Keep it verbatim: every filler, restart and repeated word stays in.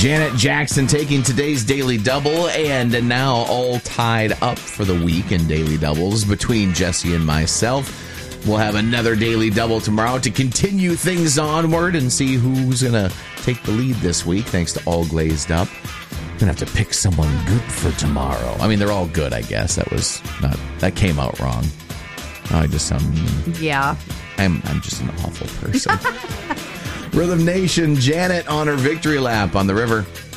Janet Jackson taking today's Daily Double, and now all tied up for the week in Daily Doubles between Jesse and myself. We'll have another Daily Double tomorrow to continue things onward and see who's going to take the lead this week, thanks to All Glazed Up. I'm going to have to pick someone good for tomorrow. I mean, they're all good, I guess. That was not, that came out wrong. I just sound mean. Yeah. I'm, I'm just an awful person. Rhythm Nation, Janet on her victory lap on the river.